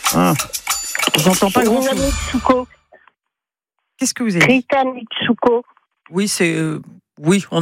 Ah, j'entends pas grand-chose. Rita Mitsuko. Qu'est-ce que vous avez dit? Rita Mitsuko. Oui, c'est... Oui, on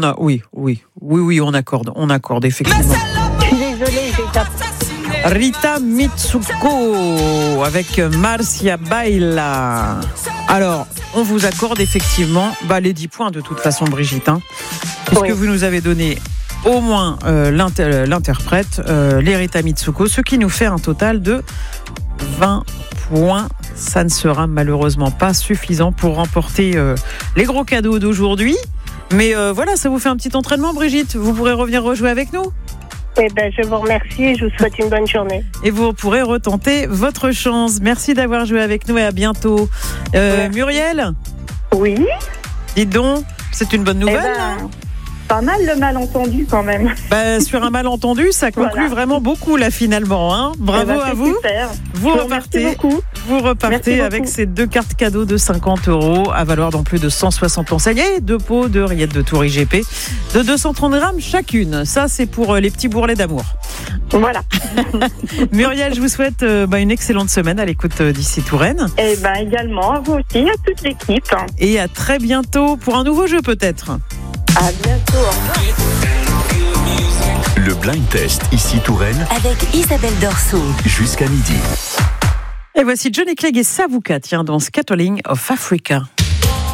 accorde, effectivement. Je suis désolée, j'ai tapé. Rita Mitsuko avec Marcia Baila. Alors, on vous accorde effectivement les 10 points de toute façon, Brigitte, puisque Oui. vous nous avez donné au moins l'interprète, les Rita Mitsuko, ce qui nous fait un total de 20 points. Ça ne sera malheureusement pas suffisant pour remporter les gros cadeaux d'aujourd'hui. Mais voilà, ça vous fait un petit entraînement, Brigitte. Vous pourrez revenir rejouer avec nous. Eh ben, je vous remercie et je vous souhaite une bonne journée. Et vous pourrez retenter votre chance. Merci d'avoir joué avec nous et à bientôt. Muriel, Oui. dites donc, c'est une bonne nouvelle, hein? Pas mal le malentendu quand même. Sur un malentendu, ça conclut Voilà. vraiment beaucoup là finalement, hein. Bravo à vous. Super. Vous Je vous remercie beaucoup. repartez Merci avec beaucoup. ces 2 cartes cadeaux de 50 € à valoir dans plus de 160 enseignes et 2 pots de rillettes de Tour IGP de 230 grammes chacune. Ça, c'est pour les petits bourrelets d'amour. Voilà. Muriel, je vous souhaite une excellente semaine à l'écoute d'ici Touraine. Et ben également à vous aussi, à toute l'équipe. Et à très bientôt pour un nouveau jeu peut-être. À bientôt. Au revoir. Le blind test ici Touraine Avec Isabelle Dorso. jusqu'à midi. Et voici Johnny Clegg et Savuka, dans Scattering of Africa.